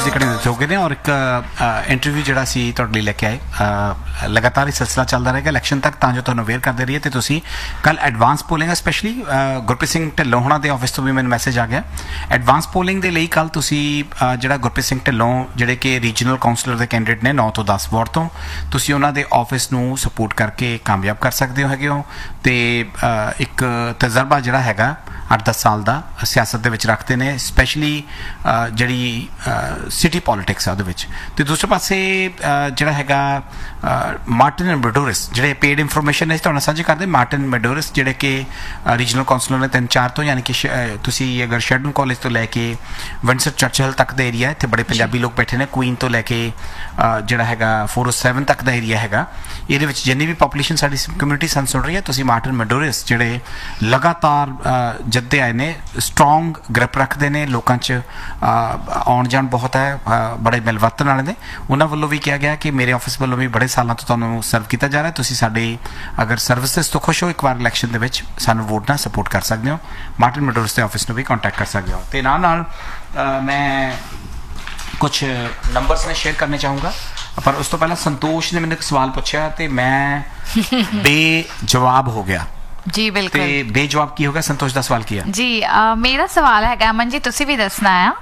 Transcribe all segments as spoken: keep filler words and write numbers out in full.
कड़े दसोगे ने और एक इंटरव्यू जोड़ा सी तुहाडे लई लैके आए लगातार ही सिलसिला चलता रहेगा इलैक्शन तक तां जो तुहानूं अवेयर करते रहिए। तो तुसीं कल एडवांस पोलिंग है स्पैशली गुरप्रीत सिंह ढिल्लों होना दे ऑफिस तो भी मैनूं मैसेज आ गया एडवांस पोलिंग दे लई कल तुसीं जिहड़ा गुरप्रीत सिंह ढिल्लों जिहड़े कि रीजनल काउंसलर दे कैंਡੀਡੇਟ ने नौ तो दस वार्ड तो तुसीं उन्हां दे ऑफिस नूं सपोर्ट करके कामयाब कर सकते हो हैगे हो। ते एक तजर्बा जिहड़ा हैगा अठ दस साल का सियासत दे विच रखते हैं स्पैशली जिहड़ी सिटी पॉलिटिक्स है उहदे विच। ते दूसरे पासे जिहड़ा हैगा मार्टिन मेडोरिस जिहड़े पेड इंफॉर्मेशन है तुहाडे नाल सांझी करदे मार्टिन मेडोरिस जिहड़े कि रीजनल काउंसलर ने तीन चार तो यानी कि तुसीं अगर शेडन कॉलेज तो लैके विंडसर चर्चिल तक का एरिया इत्थे बड़े पंजाबी लोग बैठे ने क्वीन तो लैके जिहड़ा हैगा फोर ओ सैवन तक का एरिया हैगा इहदे विच जिन्नी भी पॉपूलेशन साडी कम्यूनिटी सन सुन रही है तुसीं मार्टिन मेडोरिस जिहड़े लगातार जद्दे आए ने स्ट्रोंग ग्रिप रखते हैं लोगों च आउण जाण बहुत है बड़े मिलवरतन वाले ने उन्होंने वालों भी कहा गया कि मेरे ऑफिस वालों भी बड़े सालों तो तुहानूं सर्व किया जा रहा है तुसीं साडे अगर सर्विसिज तो खुश हो एक बार इलैक्शन दे विच सानूं वोट नाल सपोर्ट कर सकते हो मार्टिन मेडोरिस के ऑफिस में भी कॉन्टैक्ट कर सकते हो। तो नाल नाल मैं कुछ नंबर्स ने शेयर करने चाहूँगा पर उस तो पहला संतोष ने मैंने एक सवाल पूछा तो मैं बेजवाब हो गया जी बिल्कुल ते बेजवाब की होगा संतोष का सवाल किया जी आ, मेरा सवाल है अमन जी तुसी भी दसना है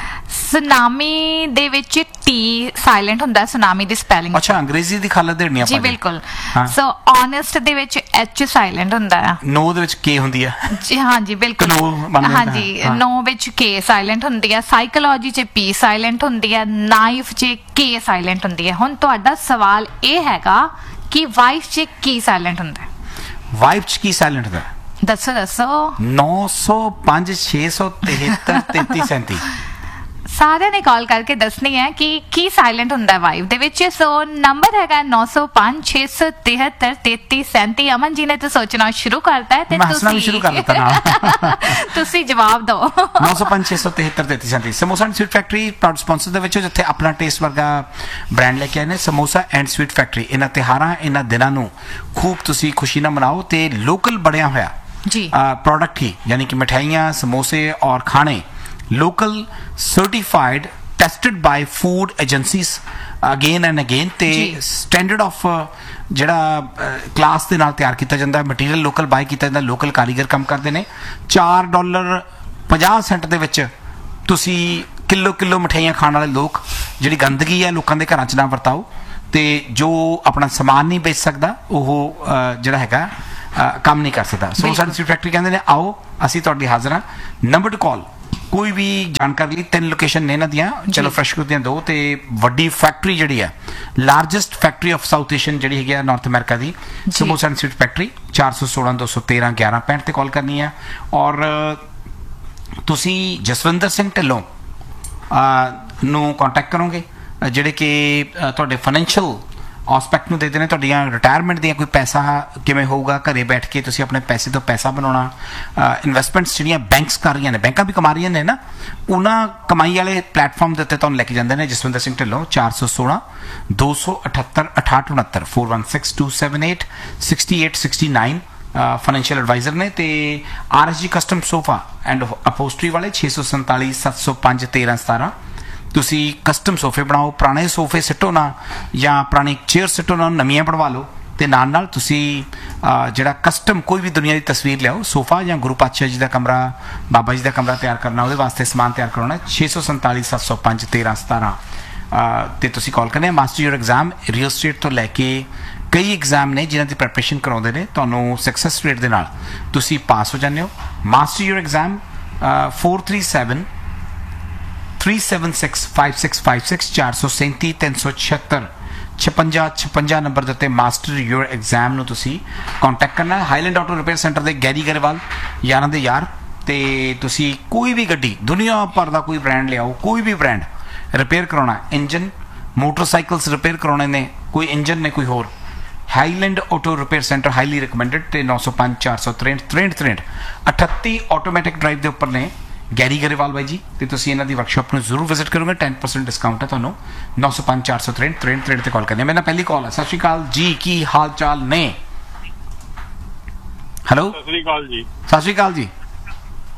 सुनामी दे विच टी साइलेंट हुंदा सुनामी दी स्पेलिंग अच्छा अंग्रेजी दी खालत देनी है जी बिल्कुल so honest they which H silent हुंदा है नो दे विच के हुंदी है जी हां जी बिल्कुल हां जी नो विच के साइलेंट हुंदी है साइकोलॉजी च पी साइलेंट हुंदी है नाइफ च के साइलेंट हुंदी है हुण तुहाडा सवाल ए हैगा कि वाइफ च की साइलेंट हुंदा है वाइफ च की साइलेंट दा दसो दसो नौ सौ पांच छे सौ तिहत्तर तैंतीस सैंती सारे ने कॉल करके दसनी है कि की साइलेंट हुंदा है वाइफ दे विच सो नंबर हैगा नौ सौ पांच छे सौ तिहत्तर तैंतीस सैंती। अमन जी ने तो सोचना शुरू करता है ते तुसी शुरू कर देता ना तुसी जवाब दो नौ सौ पांच छे सौ तिहत्तर तैंतीस सैंती samosa and sweet factory proud sponsor दे विच जिथे अपना टेस्ट वर्गा ब्रांड लेके आए ने समोसा एंड स्वीट फैक्ट्री इन्हां तिहारां इन्हां दिनां नूं खूब तुसी खुशी नाल मनाओ ते लोकल बणिया होया जी प्रोडक्ट ही यानी कि मिठाइयां समोसे और खाने local certified tested by food agencies again and again ते स्टैंडर्ड ऑफ जिहड़ा क्लास दे नाल तैयार किया जाता है मटीरियल लोकल बाय किया जाता लोकल कारीगर काम करते हैं चार डॉलर पचास सेंट दे विच तुसी किलो किलो मिठाइयां खाने वाले लोग जिहड़ी गंदगी है लोगों के घरां च ना वरताओ ते जो अपना समान नहीं बेच सकता वो जिहड़ा हैगा काम नहीं कर सकता। सो साडी फैक्ट्री कहते हैं आओ असीं तुहाडी हाज़र हाँ नंबर टू कॉल कोई भी जानकारी ली तीन लोकेशन ने इन्हां दियां चलो फ्रैश को दियां दो ते वड्डी फैक्ट्री जिहड़ी है largest factory of south Asian जिहड़ी हैगी north America the samosa and sweet factory चार सौ सोलह दो सौ तेरह ग्यारह पैंठ ते कॉल करनी है। और तुसी जसविंदर सिंह ढिल्लों नूं कॉन्टैक्ट करोगे जिहड़े कि तुहाडे फाइनैंशियल आस्पैक्ट में देते हैं तुहाडियां रिटायरमेंट दियां कोई पैसा किवें होऊगा घरे बैठ के तुसीं अपने पैसे तो पैसा बनाउणा इन्वेस्टमेंट्स जिहड़ियां बैंक्स कर रही ने बैंकां भी कमा रही ने ना उन्हां कमाई वाले प्लेटफॉर्म दे उत्ते तुहानूं लैके जांदे ने जसविंदर सिंह ढिल्लों चार सौ सोलह दो सौ अठहत्तर अठाहठ उनहत्तर four one six two seven eight sixty eight sixty nine financial adviser ने ते R S G custom sofa and अपोस्ट्री वाले छे सौ संताली सत्त सौ पंज तेरह सतारह तुसी कस्टम सोफे बनाओ पुराने सोफे सिटो ना या पुरानी चेयर सिटो ना नवीं बनवा लो ते नाल नाल तुसी जिहड़ा कस्टम कोई भी दुनिया की तस्वीर लियाओ सोफा या गुरु पातशाह जी का कमरा बाबा जी का कमरा तैयार करना वो वास्ते समान तैयार करवाना छे सौ संताली सत्त सौ पंज तेरह सतारह ते तुसी कॉल करने master your exam real estate तो लैके कई एग्जाम ने जिन्हां दी प्रैपरेशन कराउंदे ने तुहानूं सक्सैस रेट दे नाल तुसी पास हो जांदे हो। Master your exam four three seven three seven six five six five six चार सौ सैंती तीन सौ छिहत्तर छपंजा छपंजा नंबर देते मास्टर योर एग्जाम नूं तुसी कॉन्टैक्ट करना है। हाईलैंड ऑटो रिपेयर सेंटर दे गैरी गरेवाल यारां दे यार ते तुसी कोई भी गड्डी दुनिया भर दा कोई ब्रांड लियाओ कोई भी brand repair कराउणा engine motorcycles repair कराउणे ने कोई इंजन ने कोई होर highland auto repair centre highly recommended ते नौ सौ पांच चार सौ त्रेंठ त्रेंठ त्रेंठ अठत्ती ऑटोमैटिक ड्राइव के उपर ने गैरी गरेवाल भाई जी तो तुम इन्हों की वर्कशॉप में जरूर विजिट करोगे टेन परसेंट डिस्काउंट है तुम्हें नौ सौ पांच चार सौ त्रेंठ त्रेंठ त्रेंठ कॉल करनी मेरा पहली कॉल है। सत श्री अकाल जी की हाल चाल ने हेलो सत श्री अकाल जी सत श्री अकाल जी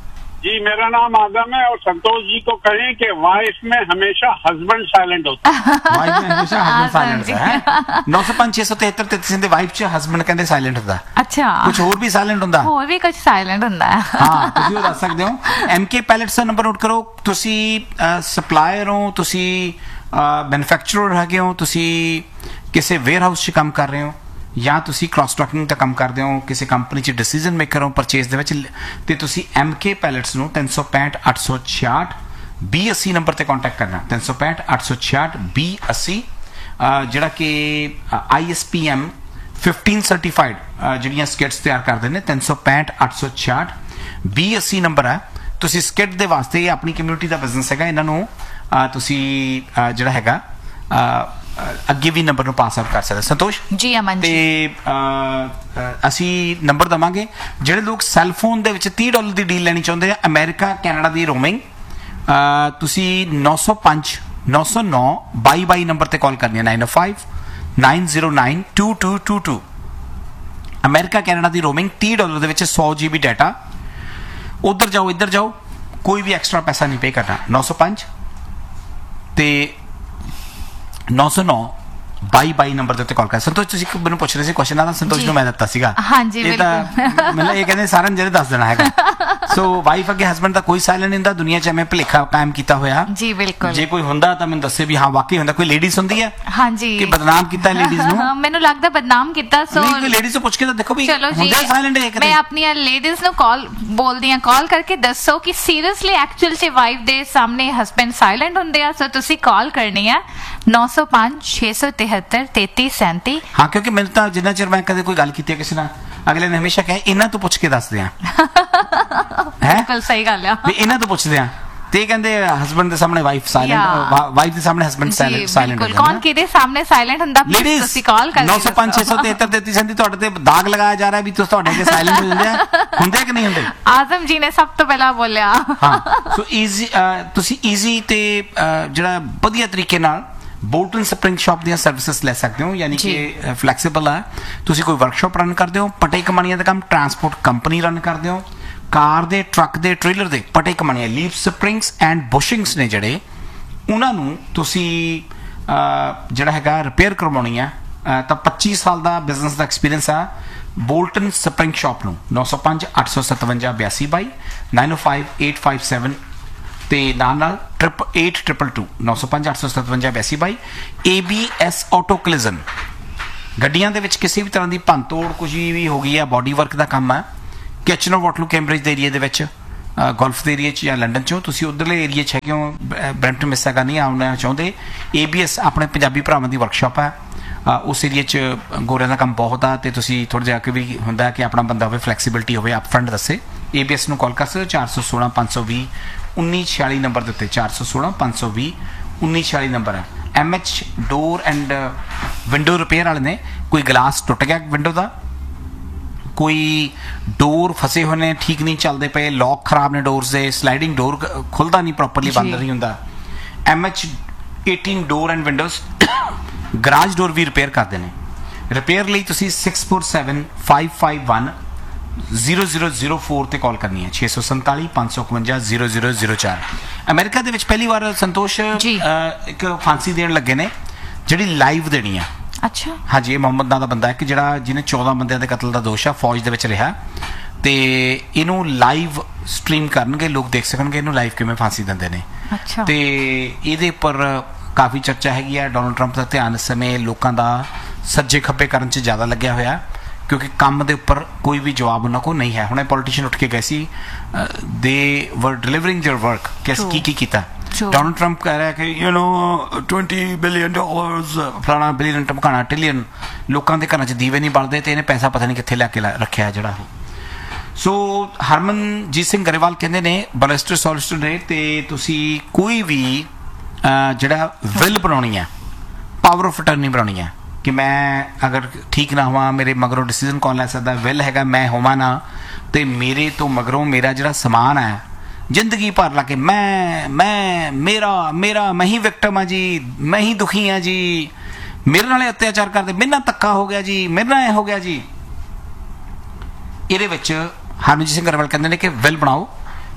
जी मेरा नाम आदम है और संतोष जी को कहें कि वाइफ में हमेशा हस्बैंड साइलेंट होता है। ਵਾਈਫ ਨੇ ਹਮੇਸ਼ਾ ਹਸਬੰਡ ਸਾਇਲੈਂਟ ਹੈ ਨੌ ਸੌ ਪੰਜ ਛੇ ਸੌ ਤੇਹੱਤਰ ਤੇਤੀ ਦੇ ਵਾਈਫ ਚ ਹਸਬੰਡ ਕਹਿੰਦੇ ਸਾਇਲੈਂਟ ਹੁੰਦਾ ਅੱਛਾ ਕੁਝ ਹੋਰ ਵੀ ਸਾਇਲੈਂਟ ਹੁੰਦਾ ਹੋਰ ਵੀ ਕੁਝ ਸਾਇਲੈਂਟ ਹੁੰਦਾ ਹੈ ਹਾਂ ਤੁਸੀਂ ਉਹ ਦੱਸ ਸਕਦੇ ਹੋ ਐਮਕੇ ਪੈਲੇਟਸ ਦਾ ਨੰਬਰ ਨੋਟ ਕਰੋ ਤੁਸੀਂ ਸਪਲਾਇਰ ਹੋ ਤੁਸੀਂ ਮੈਨੂਫੈਕਚਰਰ ਹੈਗੇ ਹੋ ਤੁਸੀਂ ਕਿਸੇ ਵੇਅਰ ਹਾਊਸ 'ਚ ਕੰਮ ਕਰ ਰਹੇ ਹੋ ਜਾਂ ਤੁਸੀਂ ਕ੍ਰਾਸ ਸਟਾਕਿੰਗ ਦਾ ਕੰਮ ਕਰਦੇ ਹੋ ਕਿਸੇ ਕੰਪਨੀ 'ਚ ਡਿਸੀਜਨ ਮੇਕਰ ਹੋ ਪਰਚੇਸ ਦੇ ਵਿੱਚ ਤੇ ਤੁਸੀਂ ਐਮਕੇ ਪੈਲੇਟਸ ਨੂੰ ਤਿੰਨ ਸੌ ਪੈਂਹਠ ਅੱਠ ਸੌ ਛਿਆਹਠ ਵੀਹ ਅੱਸੀ ਨੰਬਰ ਤੇ ਕੰਟੈਕਟ ਕਰਨਾ ਤਿੰਨ ਸੌ ਪੈਂਹਠ ਅੱਠ ਸੌ ਛਿਆਹਠ ਵੀਹ ਅੱਸੀ ਜਿਹੜਾ ਕਿ I S P M fifteen certified ਜਿਹੜੀਆਂ ਸਕਿਟਸ ਤਿਆਰ ਕਰਦੇ ਨੇ ਤਿੰਨ ਸੌ ਪੈਂਹਠ ਅੱਠ ਸੌ ਛਿਆਹਠ ਵੀਹ ਅੱਸੀ ਨੰਬਰ ਹੈ ਤੁਸੀਂ ਸਕਿਟ ਦੇ ਵਾਸਤੇ ਇਹ ਆਪਣੀ ਕਮਿਊਨਿਟੀ ਦਾ ਬਿਜ਼ਨਸ ਹੈਗਾ ਇਹਨਾਂ ਨੂੰ ਤੁਸੀਂ ਜਿਹੜਾ ਹੈਗਾ ਅੱਗੇ ਵੀ ਨੰਬਰ ਨੂੰ ਪਾਸ ਆਊਟ ਕਰ ਸਕਦੇ ਸੰਤੋਸ਼ ਜੀ ਅਮਨ ਤੇ ਅਸੀਂ ਨੰਬਰ ਦਵਾਂਗੇ ਜਿਹੜੇ ਲੋਕ ਸੈੱਲ ਫੋਨ ਦੇ ਵਿੱਚ ਤੀਹ ਡਾਲਰ ਦੀ ਡੀਲ ਲੈਣੀ ਚਾਹੁੰਦੇ ਆ ਅਮਰੀਕਾ ਕੈਨੇਡਾ ਦੀ ਰੋਮਿੰਗ ਤੁਸੀਂ ਨੌ ਸੌ ਪੰਜ ਨੌ ਸੌ ਨੌ ਬਾਈ ਬਾਈ ਨੰਬਰ ਤੇ ਕਾਲ ਕਰਨੀ ਹੈ nine O five nine zero nine to to to to America Canada the roaming ਤੀਹ ਡਾਲਰ ਦੇ ਵਿੱਚ ਸੌ ਜੀ ਬੀ ਡਾਟਾ ਉਧਰ ਜਾਓ ਇੱਧਰ ਜਾਓ ਕੋਈ ਵੀ ਐਕਸਟਰਾ ਪੈਸਾ ਨਹੀਂ ਪੇ ਕਰਨਾ ਨੌ ਸੌ ਪੰਜ ਤੇ ਨੌ ਸੌ ਨੌ ਬਾਈ ਬਾਈ ਨੰਬਰ ਦੇ ਉੱਤੇ ਕਾਲ ਕਰ ਸੰਤੋਸ਼ ਤੁਸੀਂ ਮੈਨੂੰ ਪੁੱਛ ਰਹੇ ਸੀ ਕੁਐਸਚਨ ਆਦਾ ਸੰਤੋਸ਼ ਨੂੰ ਮੈਂ ਦਿੱਤਾ ਸੀਗਾ ਹਾਂਜੀ ਇਹ ਤਾਂ ਮਤਲਬ ਇਹ ਕਹਿੰਦੇ ਸਾਰਿਆਂ ਨੂੰ ਜਿਹੜੇ ਦੱਸ ਦੇਣਾ ਹੈਗਾ ਸੋ ਵਾਈਫ ਅੱਗੇ ਹਸਬੈਂਡ ਦਾ ਕੋਈ ਸਾਇਲੈਂਟ ਨਹੀਂ ਹੁੰਦਾ ਦੁਨੀਆ 'ਚ ਐਵੇਂ ਭੁਲੇਖਾ ਕਾਇਮ ਕੀਤਾ ਹੋਇਆ ਜੀ ਬਿਲਕੁਲ ਜੇ ਕੋਈ ਹੁੰਦਾ ਤਾਂ ਮੈਨੂੰ ਦੱਸੇ ਵੀ ਹਾਂ ਵਾਕਈ ਹੁੰਦਾ ਕੋਈ ਲੇਡੀਜ਼ ਹੁੰਦੀ ਹੈ ਹਾਂਜੀ ਕਿ ਬਦਨਾਮ ਕੀਤਾ ਲੇਡੀਜ਼ ਨੂੰ ਮੈਨੂੰ ਲੱਗਦਾ ਬਦਨਾਮ ਕੀਤਾ ਸੋ ਨਹੀਂ ਕੋਈ ਲੇਡੀਜ਼ ਤੋਂ ਪੁੱਛ ਕੇ ਤਾਂ ਦੇਖੋ ਵੀ ਹੁੰਦਾ ਸਾਇਲੈਂਟ ਹੈ ਮੈਂ ਆਪਣੀਆਂ ਲੇਡੀਜ਼ ਨੂੰ ਕਾਲ ਬੋਲਦੀ ਆ ਕਾਲ ਕਰਕੇ ਦੱਸੋ ਕਿ ਸੀਰੀਅਸਲੀ ਐਕਚੁਅਲ 'ਚ ਵਾਈਫ ਦੇ ਸਾਹਮਣੇ ਹਸਬੈਂਡ ਸਾਇਲੈਂਟ ਹੁੰਦੇ ਆ ਸੋ ਤੁਸੀਂ ਕਾਲ ਕਰਨੀ ਹੈ ਨੌ ਸੌ ਪੰਜ ਛੇ ਸੌ ਤਿਹੱਤਰ ਤੇਤੀ ਸੈਂਤੀ ਹਾਂ ਕਿਉਂਕਿ ਮੈਨੂੰ ਤਾਂ ਜਿੰਨਾ ਚਿਰ ਮੈਂ ਕਦੇ ਕੋਈ ਗੱਲ ਕੀਤੀ ਹੈ ਕਿਸੇ ਨਾਲ ਅਗਲੇ ਨੇ ਹਮੇਸ਼ਾ ਕਹੇ ਇਹਨਾਂ ਤੋਂ ਪੁੱਛ ਕੇ ਦੱਸਦੇ ਆ ਬਿਲਕੁਲ ਸਹੀ ਗੱਲ ਆ ਵੀ ਇਹਨਾਂ ਤੋਂ ਪੁੱਛਦੇ ਆ ਤੇ ਕਹਿੰਦੇ ਹਸਬੈਂਡ ਦੇ ਸਾਹਮਣੇ ਵਾਈਫ ਸਾਇਲੈਂਟ ਵਾਈਫ ਦੇ ਸਾਹਮਣੇ ਹਸਬੈਂਡ ਸਾਇਲੈਂਟ ਸਾਇਲੈਂਟ ਬਿਲਕੁਲ ਕੌਣ ਕਿਹਦੇ ਸਾਹਮਣੇ ਸਾਇਲੈਂਟ ਹੁੰਦਾ ਪਲੀਜ਼ ਤੁਸੀਂ ਕਾਲ ਕਰ ਨੌ ਸੌ ਪੰਜ ਛੇ ਸੌ ਤਿਹੱਤਰ ਤੇਤੀ ਸੈਂਤੀ ਤੁਹਾਡੇ ਤੇ ਦਾਗ ਲਗਾਇਆ ਜਾ ਰਿਹਾ ਵੀ ਤੁਸੀਂ ਤੁਹਾਡੇ ਅੱਗੇ ਸਾਇਲੈਂਟ ਹੋ ਜਾਂਦੇ ਆ ਹੁੰਦੇ ਕਿ ਨਹੀਂ ਹੁੰਦੇ ਆਜ਼ਮ ਜੀ ਨੇ ਸਭ ਤੋਂ ਪਹਿਲਾਂ ਬੋਲਿਆ ਹਾਂ ਸੋ ਈਜ਼ੀ ਤੁਸੀਂ ਈਜ਼ੀ ਤੇ ਜਿਹੜਾ ਵਧੀਆ ਤਰੀਕੇ ਨਾਲ ਬੋਲਟਨ ਸਪਰਿੰਗ ਸ਼ਾਪ ਦੀਆਂ ਸਰਵਿਸਿਜ਼ ਲੈ ਸਕਦੇ ਹੋ ਯਾਨੀ ਕਿ ਫਲੈਕਸੀਬਲ ਆ ਤੁਸੀਂ ਕੋਈ ਵਰਕਸ਼ਾਪ ਰਨ ਕਰਦੇ ਹੋ ਪਟੇ ਕਮਾਨੀਆਂ ਦਾ ਕੰਮ ਟਰਾਂਸਪੋਰਟ ਕੰਪਨੀ ਰਨ ਕਰਦੇ ਹੋ ਕਾਰ ਦੇ ਟਰੱਕ ਦੇ ਟ੍ਰੇਲਰ ਦੇ ਪਟੇ ਕਮਾਨੀਆਂ ਲੀਫ ਸਪਰਿੰਗਸ ਐਂਡ ਬੁਸ਼ਿੰਗਸ ਨੇ ਜਿਹੜੇ ਉਹਨਾਂ ਨੂੰ ਤੁਸੀਂ ਜਿਹੜਾ ਹੈਗਾ ਰਿਪੇਅਰ ਕਰਵਾਉਣੀ ਆ ਤਾਂ ਪੱਚੀ ਸਾਲ ਦਾ ਬਿਜ਼ਨਸ ਦਾ ਐਕਸਪੀਰੀਅੰਸ ਆ ਬੋਲਟਨ ਸਪਰਿੰਗ ਸ਼ਾਪ ਨੂੰ ਨੌ ਸੌ ਪੰਜ ਅੱਠ ਸੌ ਸਤਵੰਜਾ ਬਿਆਸੀ ਬਾਈ ਨਾਈਨ ਓ ਫਾਈਵ ਏਟ ਫਾਈਵ ਸੈਵਨ ਤੇ ਨਾਲ ਨਾਲ ਟ੍ਰਿਪ ਏਟ ਟ੍ਰਿਪਲ ਟੂ ਨੌ ਸੌ ਪੰਜ ਅੱਠ ਸੌ ਸਤਵੰਜਾ ਬਿਆਸੀ ਬਾਈ ਏ ਬੀ ਐਸ ਆਟੋ ਕਲਿਜ਼ਨ ਗੱਡੀਆਂ ਦੇ ਵਿੱਚ ਕਿਸੇ ਵੀ ਤਰ੍ਹਾਂ ਦੀ ਭੰਨ ਤੋੜ ਕੁਝ ਵੀ ਹੋ ਗਈ ਹੈ ਬੋਡੀ ਵਰਕ ਦਾ ਕੰਮ ਹੈ ਕਿਚਨਰ ਵਾਟਰਲੂ ਕੈਂਬਰਿਜ ਦੇ ਏਰੀਆ ਦੇ ਵਿੱਚ ਗੋਲਫ ਦੇ ਏਰੀਆ 'ਚ ਜਾਂ ਲੰਡਨ 'ਚੋਂ ਤੁਸੀਂ ਉਧਰਲੇ ਏਰੀਆ 'ਚ ਹੈਗੇ ਹੋ ਬਰੈਂਪਟਨ ਮਿਸਾਗਾ ਨਹੀਂ ਆਉਣਾ ਚਾਹੁੰਦੇ ਏ ਬੀ ਐਸ ਆਪਣੇ ਪੰਜਾਬੀ ਭਰਾਵਾਂ ਦੀ ਵਰਕਸ਼ਾਪ ਹੈ ਉਸ ਏਰੀਆ 'ਚ ਗੋਰਿਆਂ ਦਾ ਕੰਮ ਬਹੁਤ ਆ ਤੇ ਤੁਸੀਂ ਥੋੜ੍ਹਾ ਜਿਹਾ ਕਿ ਵੀ ਹੁੰਦਾ ਕਿ ਆਪਣਾ ਬੰਦਾ ਹੋਵੇ ਫਲੈਕਸੀਬਿਲਿਟੀ ਹੋਵੇ ਅਪ ਫਰੰਟ ਦੱਸੇ ਏ ਬੀ ਐਸ ਨੂੰ ਕਾਲ ਕਰ ਸਕਦੇ ਹੋ ਚਾਰ ਸੌ ਸੋਲਾਂ ਪੰਜ ਸੌ ਵੀਹ ਉੱਨੀ ਛਿਆਲੀ ਨੰਬਰ ਦੇ ਉੱਤੇ ਚਾਰ ਸੌ ਸੋਲਾਂ ਪੰਜ ਸੌ ਵੀਹ ਉੱਨੀ ਛਿਆਲੀ ਨੰਬਰ ਹੈ M H door and window repair ਵਾਲੇ ਨੇ ਕੋਈ ਗਲਾਸ ਟੁੱਟ ਗਿਆ ਵਿੰਡੋ ਦਾ ਕੋਈ ਡੋਰ ਫਸੇ ਹੋਏ ਨੇ ਠੀਕ ਨਹੀਂ ਚੱਲਦੇ ਪਏ ਲੌਕ ਖਰਾਬ ਨੇ ਡੋਰਸ ਦੇ ਸਲਾਈਡਿੰਗ ਡੋਰ ਖੁੱਲਦਾ ਨਹੀਂ ਪ੍ਰੋਪਰਲੀ ਬੰਦ ਨਹੀਂ ਹੁੰਦਾ M H eighteen door and windows garage door we repair ਕਰਦੇ ਨੇ ਰਿਪੇਅਰ ਲਈ ਤੁਸੀਂ six four seven five five one zero zero zero four ਤੇ ਕਾਲ ਕਰਨੀ ਹੈ ਛੇ ਸੌ ਸੰਤਾਲੀ ਪੰਜ ਸੌ ਇਕਵੰਜਾ ਜ਼ੀਰੋ ਜ਼ੀਰੋ ਜ਼ੀਰੋ ਚਾਰ ਅਮਰੀਕਾ ਦੇ ਵਿੱਚ ਪਹਿਲੀ ਵਾਰ ਸੰਤੋਸ਼ ਇੱਕ ਫਾਂਸੀ ਦੇਣ ਲੱਗੇ ਨੇ ਜਿਹੜੀ ਲਾਈਵ ਦੇਣੀ ਆ ਅੱਛਾ ਹਾਂਜੀ ਇਹ ਮੁਹੰਮਦ ਨਾਂ ਦਾ ਬੰਦਾ ਹੈ ਕਿ ਜਿਹੜਾ ਜਿਹਨੇ ਚੌਦਾਂ ਬੰਦਿਆਂ ਦੇ ਕਤਲ ਦਾ ਦੋਸ਼ ਆ ਫੌਜ ਦੇ ਵਿੱਚ ਰਿਹਾ ਤੇ ਇਹਨੂੰ ਲਾਈਵ ਸਟ੍ਰੀਮ ਕਰਨਗੇ ਲੋਕ ਦੇਖ ਸਕਣਗੇ ਇਹਨੂੰ ਲਾਈਵ ਕਿਵੇਂ ਫਾਂਸੀ ਦਿੰਦੇ ਨੇ ਤੇ ਇਹਦੇ ਉੱਪਰ ਕਾਫੀ ਚਰਚਾ ਹੈਗੀ ਆ ਡੋਨਲਡ ਟਰੰਪ ਦਾ ਧਿਆਨ ਇਸ ਸਮੇਂ ਲੋਕਾਂ ਦਾ ਸੱਜੇ ਖੱਬੇ ਕਰਨ 'ਚ ਜ਼ਿਆਦਾ ਲੱਗਿਆ ਹੋਇਆ ਕਿਉਂਕਿ ਕੰਮ ਦੇ ਉੱਪਰ ਕੋਈ ਵੀ ਜਵਾਬ ਉਹਨਾਂ ਕੋਲ ਨਹੀਂ ਹੈ ਹੁਣੇ ਪੋਲੀਟੀਸ਼ੀਅਨ ਉੱਠ ਕੇ ਗਏ ਸੀ ਦੇ ਵਰ ਡਿਲੀਵਰਿੰਗ देयर ਵਰਕ ਕਿ ਕੀ ਕੀ ਕੀਤਾ ਡੋਨਲਡ ਟਰੰਪ ਕਹਿ ਰਿਹਾ ਕਿ you know twenty billion dollars ਫਲਾਣਾ ਬਿਲੀਅਨ ਟਮਕਾਣਾ ਟ੍ਰਿਲੀਅਨ ਲੋਕਾਂ ਦੇ ਘਰਾਂ 'ਚ ਦੀਵੇ ਨਹੀਂ ਬਲਦੇ ਤੇ ਇਹਨੇ ਪੈਸਾ ਪਤਾ ਨਹੀਂ ਕਿੱਥੇ ਲੈ ਕੇ ਰੱਖਿਆ ਜਿਹੜਾ ਉਹ ਸੋ ਹਰਮਨਜੀਤ ਸਿੰਘ ਗਰੇਵਾਲ ਕਹਿੰਦੇ ਨੇ ਬਲਿਸਟਰ ਸੋਲਿਸਟਰ ਨੇ ਤੇ ਤੁਸੀਂ ਕੋਈ ਵੀ ਜਿਹੜਾ ਵਿਲ ਬਣਾਉਣੀ ਹੈ ਪਾਵਰ ਆਫ ਅਟਰਨੀ ਬਣਾਉਣੀ ਹੈ ਕਿ ਮੈਂ ਅਗਰ ਠੀਕ ਨਾ ਹੋਵਾਂ ਮੇਰੇ ਮਗਰੋਂ ਡਿਸੀਜ਼ਨ ਕੌਣ ਲੈ ਸਕਦਾ ਵਿਲ ਹੈਗਾ ਮੈਂ ਹੋਵਾਂ ਨਾ ਤੇ ਮੇਰੇ ਤੋਂ ਮਗਰੋਂ ਮੇਰਾ ਜਿਹੜਾ ਸਮਾਨ ਹੈ ਜ਼ਿੰਦਗੀ ਭਰ ਲਾ ਕੇ ਮੈਂ ਮੈਂ ਮੇਰਾ ਮੇਰਾ ਮੈਂ ਹੀ ਵਿਕਟਮ ਹਾਂ ਜੀ ਮੈਂ ਹੀ ਦੁਖੀ ਹਾਂ ਜੀ ਮੇਰੇ ਨਾਲ ਅਤਿਆਚਾਰ ਕਰਦੇ ਮੇਰੇ ਨਾਲ ਧੱਕਾ ਹੋ ਗਿਆ ਜੀ ਮੇਰੇ ਨਾਲ ਇਹ ਹੋ ਗਿਆ ਜੀ ਇਹਦੇ ਵਿੱਚ ਹਰਮਨਜੀਤ ਸਿੰਘ ਗਰੇਵਾਲ ਕਹਿੰਦੇ ਨੇ ਕਿ ਵਿਲ ਬਣਾਓ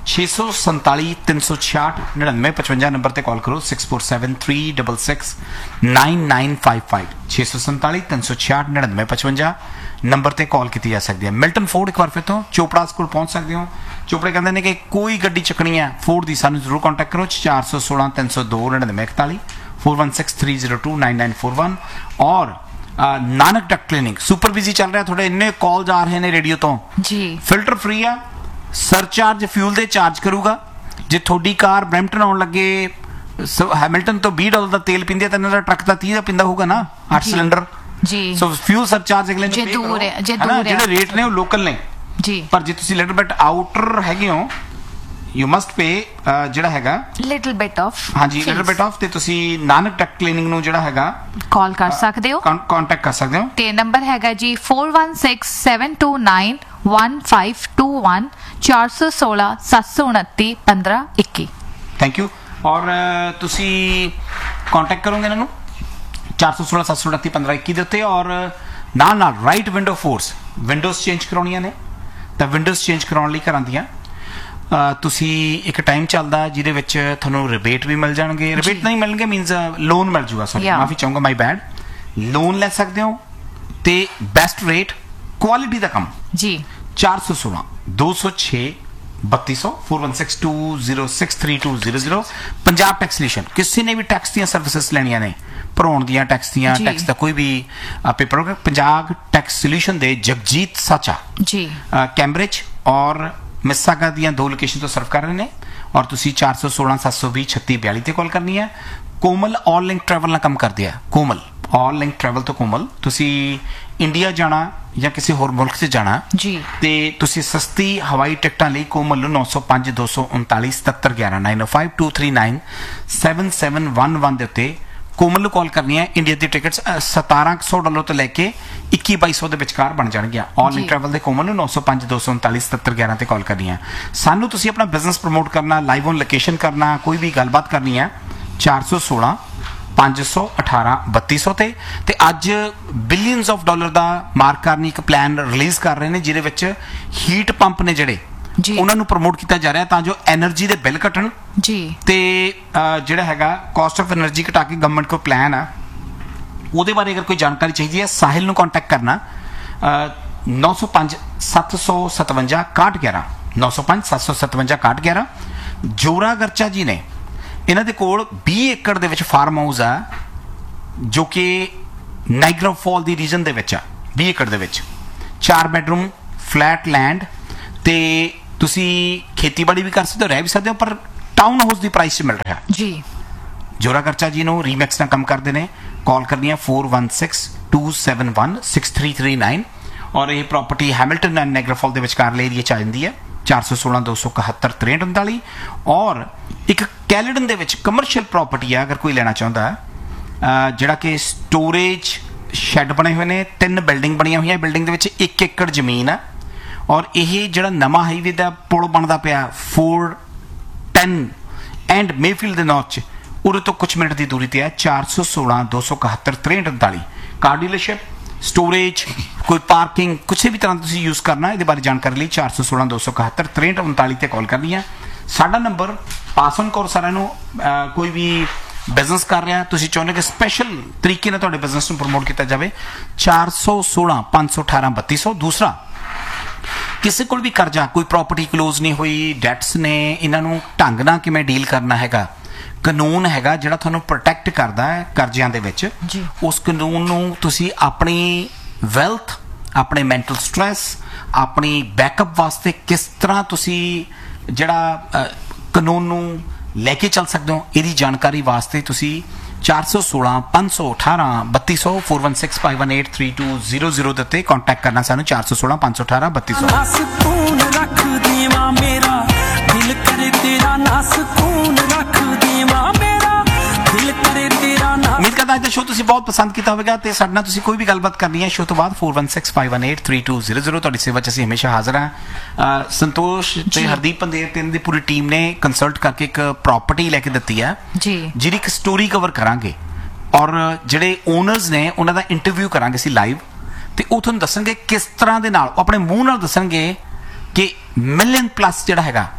ਛੇ ਸੌ ਸੰਤਾਲੀ ਤਿੰਨ ਸੌ ਛਿਆਹਠ ਨੜਿਨਵੇਂ ਪਚਵੰਜਾ ਨੰਬਰ ਤੇ ਕਾਲ ਕਰੋ six four seven three six six nine nine five five ਛੇ ਸੌ ਸੰਤਾਲੀ ਤਿੰਨ ਸੌ ਛਿਆਹਠ ਨੜਿਨਵੇਂ ਪਚਵੰਜਾ ਨੰਬਰ ਤੇ ਕਾਲ ਕੀਤੀ ਜਾ ਸਕਦੀ ਹੈ। ਮਿਲਟਨ ਫੋਰਡ ਇੱਕ ਵਾਰ ਫਿਰ ਤੋਂ ਚੋਪੜਾ ਸਕੂਲ ਪਹੁੰਚ ਸਕਦੇ ਹੋ। ਚੋਪੜੇ ਕਹਿੰਦੇ ਨੇ ਕਿ ਕੋਈ ਗੱਡੀ ਚੱਕਣੀ ਹੈ ਫੋਰਡ ਦੀ ਸਾਨੂੰ ਜ਼ਰੂਰ ਕੰਟੈਕਟ ਕਰੋ ਚਾਰ ਸੌ ਸੋਲਾਂ ਤਿੰਨ ਸੌ ਦੋ ਨੜਿਨਵੇਂ ਇਕਤਾਲੀ four one six three zero to nine nine four one और Nanak duck clinic super busy चल रहा है थोड़े इन्ने कॉल्स आ रहे हैं रेडियो तो जी फिल्टर फ्री है सरचार्ज फ्यूल दे चार्ज करूगा जे थोड़ी कार ब्रैम्पटन आउण लगे हैमिल्टन तो बीस डॉलर का तेल पींदे तो इन्हां दा ट्रक दा तीस दा पिंदा होगा ना आठ सिलेंडर जी सो फ्यूल सरचार्ज अगले जे दूर है जे दूर है जेडे रेट ने वो लोकल ने जी पर जे तुसी लिटिल बिट आउटर हैगे हो यू मस्ट पे ਜਿਹੜਾ ਹੈਗਾ ਲਿਟਲ ਬਿਟ ਆਫ ਹਾਂਜੀ ਲਿਟਲ ਬਿਟ ਆਫ ਤੇ ਤੁਸੀਂ ਨਾਨਕ ਟੈਕ ਕਲੀਨਿੰਗ ਨੂੰ ਜਿਹੜਾ ਹੈਗਾ ਕਾਲ ਕਰ ਸਕਦੇ ਹੋ ਕੰਟੈਕਟ ਕਰ ਸਕਦੇ ਹੋ ਤੇ ਨੰਬਰ ਹੈਗਾ ਜੀ four one six seven to nine one five to one चार सौ सोलह सात सौ उनतीस पंद्रह इक्कीस ਥੈਂਕ ਯੂ ਔਰ ਤੁਸੀਂ ਕੰਟੈਕਟ ਕਰੋਗੇ ਇਹਨਾਂ ਨੂੰ ਚਾਰ ਸੌ ਸੋਲਾਂ ਸੱਤ ਸੌ ਉਨੱਤੀ ਪੰਦਰਾਂ ਇੱਕੀ ਦੇ ਉੱਤੇ ਔਰ ਨਾਲ ਨਾਲ right window force windows change ਕਰਾਉਣੀਆਂ ਨੇ ਤਾਂ ਵਿੰਡੋਜ਼ ਚੇਂਜ ਕਰਾਉਣ ਲਈ ਘਰਾਂ ਦੀਆਂ ਤੁਸੀਂ ਇੱਕ ਟਾਈਮ ਚੱਲਦਾ ਜਿਹਦੇ ਵਿੱਚ ਤੁਹਾਨੂੰ ਰਿਬੇਟ ਵੀ ਮਿਲ ਜਾਣਗੇ ਰਿਬੇਟ ਨਹੀਂ ਮਿਲਣਗੇ ਮੀਨਸ ਲੋਨ ਮਿਲ ਜੂਗਾ ਸੌਰੀ ਮਾਫੀ ਚਾਹੂੰਗਾ ਮਾਈ ਬੈਡ ਲੋਨ ਲੈ ਸਕਦੇ ਹੋ ਤੇ ਬੈਸਟ ਰੇਟ ਕੁਆਲਿਟੀ ਦਾ ਕੰਮ ਜੀ ਚਾਰ ਸੌ ਸੋਲਾਂ ਦੋ ਸੌ ਛੇ ਬੱਤੀ ਸੌ four one six to zero six three to zero zero Punjab tax solution ਕਿਸੇ ਨੇ ਵੀ ਟੈਕਸ ਦੀਆਂ ਸਰਵਿਸਿਜ਼ ਲੈਣੀਆਂ ਨੇ ਭਰਾਉਣ ਦੀਆਂ ਟੈਕਸ ਦੀਆਂ ਟੈਕਸ ਦਾ ਕੋਈ ਵੀ ਪੇਪਰ ਪੰਜਾਬ ਟੈਕਸ ਸੋਲੂਸ਼ਨ ਦੇ ਜਗਜੀਤ ਸਾਚਾ ਜੀ ਕੈਂਬਰਿਜ ਔਰ ਮਿਸਾਗਾ ਦੀਆਂ ਦੋ ਲੋਕੇਸ਼ਨ ਤੋਂ ਸਰਵ ਕਰ ਰਹੇ ਨੇ ਔਰ ਤੁਸੀਂ ਚਾਰ ਸੌ ਸੋਲਾਂ ਸੱਤ ਸੌ ਵੀਹ ਛੱਤੀ ਬਿਆਲੀ ਤੇ ਕਾਲ ਕਰਨੀ ਹੈ। ਕੋਮਲ ਆਲ ਲਿੰਕ ਟਰੈਵਲ ਨਾਲ ਕੰਮ ਕਰਦੇ ਆ ਕੋਮਲ ਆਲ ਲਿੰਕ ਟਰੈਵਲ ਤੋਂ ਕੋਮਲ ਤੁਸੀਂ ਇੰਡੀਆ ਜਾਣਾ ਜਾਂ ਕਿਸੇ ਹੋਰ ਮੁਲਕ 'ਚ ਜਾਣਾ ਜੀ ਤੇ ਤੁਸੀਂ ਸਸਤੀ ਹਵਾਈ ਟਿਕਟਾਂ ਲਈ ਕੋਮਲ ਨੂੰ ਨੌ ਸੌ ਪੰਜ ਦੋ ਸੌ ਉਨਤਾਲੀ ਸਤੱਤਰ ਗਿਆਰਾਂ nine five two three nine seven seven one one ਦੇ ਉੱਤੇ ਕੋਮਲ ਨੂੰ ਕਾਲ ਕਰਨੀ ਹੈ। ਇੰਡੀਆ ਦੀ ਟਿਕਟਸ ਸਤਾਰਾਂ ਸੌ ਡਾਲਰ ਤੋਂ ਲੈ ਕੇ ਇੱਕੀ ਬਾਈ ਸੌ ਦੇ ਵਿਚਕਾਰ ਬਣ ਜਾਣਗੀਆਂ। ਆਲ ਲਿੰਕ ਟਰੈਵਲ ਦੇ ਕੋਮਲ ਨੂੰ ਨੌ ਸੌ ਪੰਜ ਦੋ ਸੌ ਉਨਤਾਲੀ ਸਤੱਤਰ ਗਿਆਰਾਂ ਤੇ ਕਾਲ ਕਰਨੀ ਹੈ। ਸਾਨੂੰ ਤੁਸੀਂ ਆਪਣਾ ਬਿਜ਼ਨਸ ਪ੍ਰਮੋਟ ਕਰਨਾ ਲਾਈਵ ਔਨ ਲੋਕੇਸ਼ਨ ਕਰਨਾ ਕੋਈ ਵੀ ਗੱਲਬਾਤ ਕਰਨੀ ਹੈ ਚਾਰ ਸੌ ਸੋਲਾਂ ਪੰਜ ਸੌ ਅਠਾਰਾਂ ਬੱਤੀ ਸੌ ਤੇ ਤੇ ਅੱਜ billions of dollar the mark ਕਰਨੀ ਇੱਕ ਪਲਾਨ ਰਿਲੀਜ਼ ਕਰ ਰਹੇ ਨੇ ਜਿਹਦੇ ਵਿੱਚ ਹੀਟ ਪੰਪ ਨੇ ਜਿਹੜੇ ਉਹਨਾਂ ਨੂੰ ਪ੍ਰਮੋਟ ਕੀਤਾ ਜਾ ਰਿਹਾ ਤਾਂ ਜੋ ਐਨਰਜੀ ਦੇ ਬਿੱਲ ਘਟਣ ਜੀ ਤੇ ਜਿਹੜਾ ਹੈਗਾ ਕਾਸਟ ਆਫ ਐਨਰਜੀ ਘਟਾ ਕੇ ਗਵਰਨਮੈਂਟ ਕੋਲ ਪਲਾਨ ਆ ਉਹਦੇ ਬਾਰੇ ਅਗਰ ਕੋਈ ਜਾਣਕਾਰੀ ਚਾਹੀਦੀ ਹੈ ਸਾਹਿਲ ਨੂੰ ਕੰਟੈਕਟ ਕਰਨਾ ਨੌ ਸੌ ਪੰਜ ਸੱਤ ਸੌ ਸਤਵੰਜਾ ਇਕਾਹਠ ਗਿਆਰਾਂ ਨੌ ਸੌ ਪੰਜ ਸੱਤ ਸੌ ਸਤਵੰਜਾ ਇਕਾਹਠ ਗਿਆਰਾਂ ਜੋਰਾ ਗਰਚਾ ਜੀ ਨੇ ਇਹਨਾਂ ਦੇ ਕੋਲ ਵੀਹ ਏਕੜ ਦੇ ਵਿੱਚ ਫਾਰਮ ਹਾਊਸ ਆ ਜੋ ਕਿ ਨਾਇਗਰਾ ਫਾਲ ਦੀ ਰੀਜਨ ਦੇ ਵਿੱਚ ਆ ਵੀਹ ਏਕੜ ਦੇ ਵਿੱਚ ਚਾਰ ਬੈਡਰੂਮ ਫਲੈਟ ਲੈਂਡ ਤੇ ਤੁਸੀਂ ਖੇਤੀਬਾੜੀ ਵੀ ਕਰ ਸਕਦੇ ਹੋ ਰਹਿ ਵੀ ਸਕਦੇ ਹੋ ਪਰ ਟਾਊਨ ਹਾਊਸ ਦੀ ਪ੍ਰਾਈਸ 'ਚ ਮਿਲ ਰਿਹਾ ਜੀ ਜੋਰਾ ਗਰਚਾ ਜੀ ਨੂੰ ਰੀਮੈਕਸ ਨਾਲ ਕੰਮ ਕਰਦੇ ਨੇ ਕਾਲ ਕਰਨੀ ਹੈ four one six to seven one six three three nine ਔਰ ਇਹ property Hamilton and Niagara fall ਦੇ ਵਿਚਕਾਰਲੇ ਏਰੀਆ 'ਚ ਆ ਜਾਂਦੀ ਹੈ ਚਾਰ ਸੌ ਸੋਲਾਂ ਦੋ ਸੌ ਇਕਹੱਤਰ ਤਰੇਂਹਠ ਉਨਤਾਲੀ ਔਰ ਇੱਕ ਕੈਲੇਡਨ ਦੇ ਵਿੱਚ ਕਮਰਸ਼ੀਅਲ ਪ੍ਰਾਪਰਟੀ ਆ ਅਗਰ ਕੋਈ ਲੈਣਾ ਚਾਹੁੰਦਾ ਜਿਹੜਾ ਕਿ ਸਟੋਰੇਜ ਸ਼ੈੱਡ ਬਣੇ ਹੋਏ ਨੇ ਤਿੰਨ ਬਿਲਡਿੰਗ ਬਣੀਆਂ ਹੋਈਆਂ ਬਿਲਡਿੰਗ ਦੇ ਵਿੱਚ ਇੱਕ ਏਕੜ ਜ਼ਮੀਨ ਆ ਔਰ ਇਹ ਜਿਹੜਾ ਨਵਾਂ ਹਾਈਵੇ ਦਾ ਪੁਲ ਬਣਦਾ ਪਿਆ फोर टेन ਐਂਡ ਮੇਫੀਲਡ ਦੇ ਨੌਰਥ 'ਚ ਉਹਦੇ ਤੋਂ ਕੁਝ ਮਿੰਟ ਦੀ ਦੂਰੀ ਤੇ ਹੈ ਚਾਰ ਸੌ ਸੋਲਾਂ ਦੋ ਸੌ ਇਕਹੱਤਰ ਤਰੇਂਹਠ ਉਨਤਾਲੀ ਕਾਰ ਡੀਲਰਸ਼ਿਪ ਸਟੋਰੇਜ ਕੋਈ ਪਾਰਕਿੰਗ ਕਿਸੇ ਵੀ ਤਰ੍ਹਾਂ ਤੁਸੀਂ ਯੂਜ਼ ਕਰਨਾ ਇਹਦੇ ਬਾਰੇ ਜਾਣਕਾਰੀ ਲਈ ਚਾਰ ਸੌ ਸੋਲਾਂ ਦੋ ਸੌ ਇਕਹੱਤਰ ਤਰੇਂਹਠ ਉਨਤਾਲੀ ਤੇ ਕਾਲ ਕਰਨੀ ਹੈ। ਸਾਡਾ ਨੰਬਰ ਪਾਸ ਔਨ ਕਰੋ ਸਾਰਿਆਂ ਨੂੰ ਕੋਈ ਵੀ ਬਿਜ਼ਨਸ ਕਰ ਰਿਹਾ ਤੁਸੀਂ ਚਾਹੁੰਦੇ ਕਿ ਸਪੈਸ਼ਲ ਤਰੀਕੇ ਨਾਲ ਤੁਹਾਡੇ ਬਿਜ਼ਨਸ ਨੂੰ ਪ੍ਰਮੋਟ ਕੀਤਾ ਜਾਵੇ ਚਾਰ ਸੌ ਸੋਲਾਂ ਪੰਜ ਸੌ ਅਠਾਰਾਂ ਬੱਤੀ ਸੌ ਦੂਸਰਾ ਕਿਸੇ ਕੋਲ ਵੀ ਕਰਜ਼ਾ ਕੋਈ ਪ੍ਰਾਪਰਟੀ ਕਲੋਜ਼ ਨਹੀਂ ਹੋਈ ਡੈਟਸ ਨੇ ਇਹਨਾਂ ਨੂੰ ਢੰਗ ਨਾਲ ਕਿਵੇਂ ਡੀਲ ਕਰਨਾ ਹੈਗਾ ਕਾਨੂੰਨ ਹੈਗਾ ਜਿਹੜਾ ਤੁਹਾਨੂੰ ਪ੍ਰੋਟੈਕਟ ਕਰਦਾ ਹੈ ਕਰਜ਼ਿਆਂ ਦੇ ਵਿੱਚ ਉਸ ਕਾਨੂੰਨ ਨੂੰ ਤੁਸੀਂ ਆਪਣੀ ਵੈਲਥ ਆਪਣੇ ਮੈਂਟਲ ਸਟ੍ਰੈਸ ਆਪਣੀ ਬੈਕਅਪ ਵਾਸਤੇ ਕਿਸ ਤਰ੍ਹਾਂ ਤੁਸੀਂ ਜਿਹੜਾ ਕਾਨੂੰਨ ਨੂੰ ਲੈ ਕੇ ਚੱਲ ਸਕਦੇ ਹੋ ਇਹਦੀ ਜਾਣਕਾਰੀ ਵਾਸਤੇ ਤੁਸੀਂ ਚਾਰ ਸੌ ਸੋਲਾਂ ਪੰਜ ਸੌ ਅਠਾਰਾਂ ਬੱਤੀ ਸੌ four one six five one eight three to zero zero ਦੇ ਉੱਤੇ ਕੰਟੈਕਟ ਕਰਨਾ ਸਾਨੂੰ ਚਾਰ ਸੌ ਸੋਲਾਂ ਪੰਜ ਸੌ ਅਠਾਰਾਂ ਬੱਤੀ ਸੌ ਸਕੂਨ ਰੱਖ ਦੇਵਾ ਮੇਰਾ ਦਿਲ ਕਰੇ ਤੇਰਾ ਨਾ ਸਕੂਨ ਰੱਖ ਦੇਵਾ ਮੇਰਾ ਦਿਲ ਕਰੇ ਤੇਰਾ ਨਾ ਉਮੀਦ ਕਰਦਾ ਅੱਜ ਦਾ ਸ਼ੋਅ ਤੁਸੀਂ ਬਹੁਤ ਪਸੰਦ ਕੀਤਾ ਹੋਵੇਗਾ ਤੇ ਸਾਡੇ ਨਾਲ ਤੁਸੀਂ ਕੋਈ ਵੀ ਗੱਲਬਾਤ ਕਰਨੀ ਹੈ ਸ਼ੋਅ ਤੋਂ ਬਾਅਦ four one six five one eight three to zero zero ਤੁਹਾਡੀ ਸੇਵਾ 'ਚ ਅਸੀਂ ਹਮੇਸ਼ਾ ਹਾਜ਼ਰ ਹਾਂ। ਸੰਤੋਸ਼ ਤੇ ਹਰਦੀਪ ਪੰਦੇਰ ਤੇ ਇਹਨਾਂ ਦੀ ਪੂਰੀ ਟੀਮ ਨੇ ਕੰਸਲਟ ਕਰਕੇ ਇੱਕ ਪ੍ਰਾਪਰਟੀ ਲੈ ਕੇ ਦਿੱਤੀ ਹੈ ਜੀ ਜਿਹਦੀ ਇੱਕ ਸਟੋਰੀ ਕਵਰ ਕਰਾਂਗੇ ਔਰ ਜਿਹੜੇ ਓਨਰਸ ਨੇ ਉਹਨਾਂ ਦਾ ਇੰਟਰਵਿਊ ਕਰਾਂਗੇ ਅਸੀਂ ਲਾਈਵ ਤੇ ਉਹ ਤੁਹਾਨੂੰ ਦੱਸਣਗੇ ਕਿਸ ਤਰ੍ਹਾਂ ਦੇ ਨਾਲ ਉਹ ਆਪਣੇ ਮੂੰਹ ਨਾਲ ਦੱਸਣਗੇ ਕਿ ਮਿਲੀਅਨ ਪਲੱਸ ਜਿਹੜਾ ਹੈਗਾ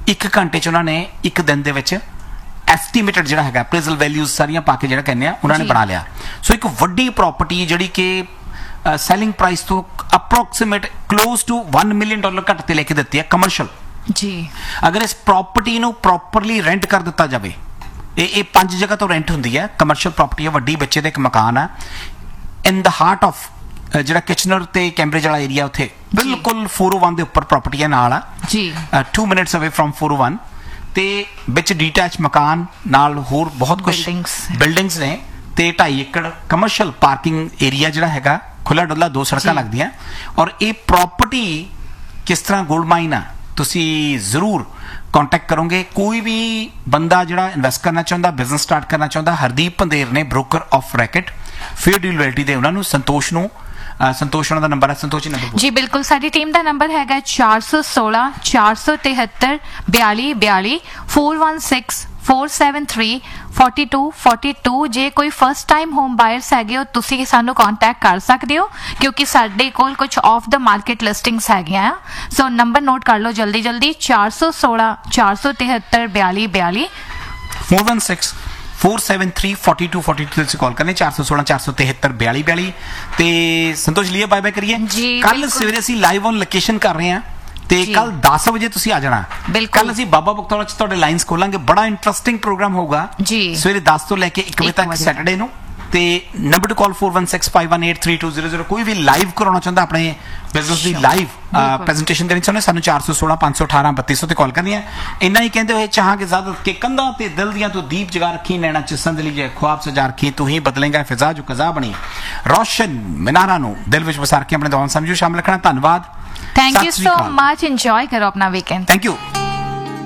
ਇੱਕ ਘੰਟੇ 'ਚ ਉਹਨਾਂ ਨੇ ਇੱਕ ਦਿਨ ਦੇ ਵਿੱਚ ਐਸਟੀਮੇਟਡ ਜਿਹੜਾ ਹੈਗਾ ਅਪਰੇਜ਼ਲ ਵੈਲਿਊਜ਼ ਸਾਰੀਆਂ ਪਾ ਕੇ ਜਿਹੜਾ ਕਹਿੰਦੇ ਆ ਉਹਨਾਂ ਨੇ ਜੀ। ਬਣਾ ਲਿਆ। ਸੋ ਇੱਕ ਵੱਡੀ ਪ੍ਰਾਪਰਟੀ ਜਿਹੜੀ ਕਿ ਸੈਲਿੰਗ ਪ੍ਰਾਈਸ ਤੋਂ approximate close to one million dollar ਘੱਟ ਤੇ ਲੈ ਕੇ ਦਿੱਤੀ ਹੈ ਕਮਰਸ਼ੀਅਲ। ਜੀ ਅਗਰ ਇਸ ਪ੍ਰਾਪਰਟੀ ਨੂੰ ਪ੍ਰੋਪਰਲੀ ਰੈਂਟ ਕਰ ਦਿੱਤਾ ਜਾਵੇ, ਇਹ ਇਹ ਪੰਜ ਜਗ੍ਹਾ ਤੋਂ ਰੈਂਟ ਹੁੰਦੀ ਹੈ, ਕਮਰਸ਼ੀਅਲ ਪ੍ਰਾਪਰਟੀ ਹੈ, ਵੱਡੀ ਬੱਚੇ ਦਾ ਇੱਕ ਮਕਾਨ ਹੈ ਇਨ ਦਾ ਹਾਰਟ ਆਫ ਜਿਹੜਾ ਕਿਚਨਰ ਤੇ ਕੈਂਬਰਿਜ ਵਾਲਾ ਏਰੀਆ, ਉੱਥੇ ਬਿਲਕੁਲ four oh one ਦੇ ਉੱਪਰ ਪ੍ਰਾਪਰਟੀ ਹੈ ਨਾਲ ਆ ਜੀ ਟੂ ਮਿੰਟਸ ਅਵੇ ਫਰਮ four oh one ਤੇ ਵਿੱਚ ਡੀਟੈਚ ਮਕਾਨ ਨਾਲ ਹੋਰ ਬਹੁਤ ਕੁਝ Buildings। ਬਿਲਡਿੰਗਸ ਨੇ ਤੇ ਢਾਈ ਏਕੜ ਕਮਰਸ਼ੀਅਲ ਪਾਰਕਿੰਗ ਏਰੀਆ ਜਿਹੜਾ ਹੈਗਾ ਖੁੱਲਾ ਡੁੱਲਾ, ਦੋ ਸੜਕਾਂ ਜੀ। ਲੱਗਦੀਆਂ। ਔਰ ਇਹ ਪ੍ਰਾਪਰਟੀ ਕਿਸ ਤਰ੍ਹਾਂ ਗੋਲਡ ਮਾਈਨ ਆ, ਤੁਸੀਂ ਜ਼ਰੂਰ ਕੰਟੈਕਟ ਕਰੋਗੇ। ਕੋਈ ਵੀ ਬੰਦਾ ਜਿਹੜਾ ਇਨਵੈਸਟ ਕਰਨਾ ਚਾਹੁੰਦਾ, ਬਿਜ਼ਨਸ ਸਟਾਰਟ ਕਰਨਾ ਚਾਹੁੰਦਾ, ਹਰਦੀਪ ਪੰਧੇਰ ਨੇ broker of racket fair deal reality ਦੇ ਉਹਨਾਂ ਨੂੰ, ਸੰਤੋਸ਼ ਨੂੰ, ਅ, ਸੰਤੋਸ਼ ਉਹਨਾਂ ਦਾ ਨੰਬਰ ਹੈ। ਸੰਤੋਸ਼ ਜੀ ਨੰਬਰ ਜੀ ਬਿਲਕੁਲ, ਸਾਡੀ ਟੀਮ ਦਾ ਨੰਬਰ ਹੈਗਾ ਚਾਰ ਸੌ ਸੋਲਾਂ ਚਾਰ ਸੌ ਤਿਹੱਤਰ ਬਿਆਲੀ ਬਿਆਲੀ four one six four seven three four two four two। ਜੇ ਕੋਈ ਫਸਟ ਟਾਈਮ ਹੋਮ ਬਾਇਰਸ ਹੈਗੇ ਹੋ, ਤੁਸੀਂ ਸਾਨੂੰ ਕੰਟੈਕਟ ਕਰ ਸਕਦੇ ਹੋ ਕਿਉਂਕਿ ਸਾਡੇ ਕੋਲ ਕੁਝ ਆਫ ਦਾ ਮਾਰਕੀਟ ਲਿਸਟਿੰਗਸ ਹੈਗੀਆਂ ਆ। ਸੋ ਨੰਬਰ ਨੋਟ ਕਰ ਲਓ ਜਲਦੀ ਜਲਦੀ, ਚਾਰ ਸੌ ਸੋਲਾਂ ਚਾਰ ਸੌ ਤਿਹੱਤਰ ਬਿਆਲੀ ਬਿਆਲੀ four one six four seven three four two four two ਤੁਸੀਂ ਕਾਲ ਕਰਨੀ, ਚਾਰ ਸੌ ਸੋਲਾਂ ਚਾਰ ਸੌ ਤਿਹੱਤਰ ਬਿਆਲੀ ਬਿਆਲੀ। ਤੇ ਸੰਤੋਸ਼ ਲਿਆ ਬਾਏ ਬਾਏ ਕਰੀਏ। ਜੀ, ਕੱਲ ਬਿਲਕੁਲ। ਸਵੇਰੇ ਅਸੀਂ ਲਾਈਵ ਔਨ ਲੋਕੇਸ਼ਨ ਕਰ ਰਹੇ ਹਾਂ ਤੇ ਜੀ। ਕੱਲ ਦਸ ਵਜੇ ਤੁਸੀਂ ਆ ਜਾਣਾ। ਬਿਲਕੁਲ। ਕੱਲ ਅਸੀਂ ਬਾਬਾ ਬਖਤੌੜਾ ਚ ਤੁਹਾਡੇ ਲਾਈਨਸ ਖੋਲਾਂਗੇ, ਬੜਾ ਇੰਟਰਸਟਿੰਗ ਪ੍ਰੋਗਰਾਮ ਹੋਊਗਾ ਜੀ। ਸਵੇਰੇ ਦਸ ਤੋਂ ਲੈ ਕੇ ਇੱਕ ਵਜੇ ਇੱਕ ਤੱਕ ਵਜੇ ਸੈਟਰਡੇ ਨੂੰ। ਤੇ ਨੰਬਰ ਟੂ ਕਾਲ four one six five one eight three two zero zero। ਕੋਈ ਵੀ ਲਾਈਵ ਕਰਾਉਣਾ ਚਾਹੁੰਦਾ ਆਪਣੇ ਬਿਜ਼ਨਸ ਦੀ ਲਾਈਵ ਬਿਲਕੁਲ। ਪ੍ਰੈਜੈਂਟੇਸ਼ਨ ਦੇਣੀ ਚਾਹੁੰਦੇ, ਸਾਨੂੰ ਚਾਰ ਸੌ ਸੋਲਾਂ ਪੰਜ ਸੌ ਅਠਾਰਾਂ ਬੱਤੀ ਸੌ ਤੇ ਕਾਲ ਕਰਨੀ ਹੈ। ਇੰਨਾ ਹੀ ਕਹਿੰਦੇ ਹੋਏ ਚਾਹਾਂਗੇ ਇਜਾਜ਼ਤ ਕਿ ਕੰਧਾਂ ਤੇ ਦਿਲ ਦੀਆਂ ਤੂੰ ਦੀਪ ਜਗਾ ਰੱਖੀ, ਨੈਣਾ ਚ ਸੰਦਲੀ ਜੇ ख्वाब सजा रखी, तू ही बदलेगा फिजा जो कजा बनी, रोशन मीनारा ਨੂੰ ਦਿਲ ਵਿੱਚ ਵਸਾ ਕੇ ਆਪਣੇ ਦੁਆਵਾਂ ਸਮਝੋ ਸ਼ਾਮਲ ਰੱਖਣਾ। ਧੰਨਵਾਦ, ਥੈਂਕ ਸਤਿ you Sri so Akal. Much, enjoy ਕਰੋ ਆਪਣਾ ਵੀਕਐਂਡ। Thank you.